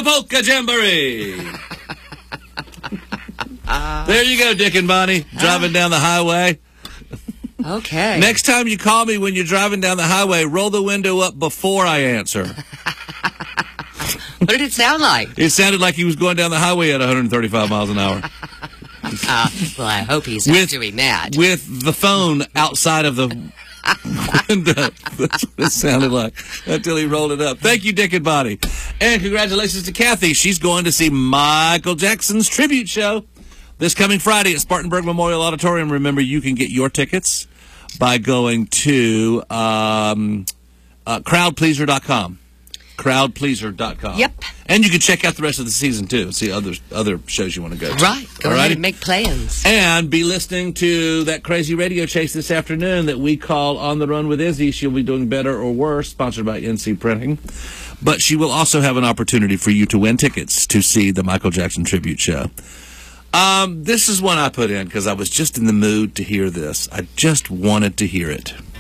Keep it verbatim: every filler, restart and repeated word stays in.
the Polka Jamboree. There you go, Dick and Bonnie, driving down the highway. Okay. Next time you call me when you're driving down the highway, roll the window up before I answer. What did it sound like? It sounded like he was going down the highway at one hundred thirty-five miles an hour. Uh, well, I hope he's not doing that. With the phone outside of the window. That's what it sounded like until he rolled it up. Thank you, Dick and Bonnie. And congratulations to Kathy. She's going to see Michael Jackson's tribute show this coming Friday at Spartanburg Memorial Auditorium. Remember, you can get your tickets by going to um, uh, crowd pleaser dot com. crowd pleaser dot com. Yep. And you can check out the rest of the season, too. See other other shows you want to go to. Right. Go ahead and make plans. And be listening to that crazy radio chase this afternoon that we call On the Run with Izzy. She'll be doing better or worse, sponsored by N C Printing. But she will also have an opportunity for you to win tickets to see the Michael Jackson tribute show. Um, this is one I put in because I was just in the mood to hear this. I just wanted to hear it.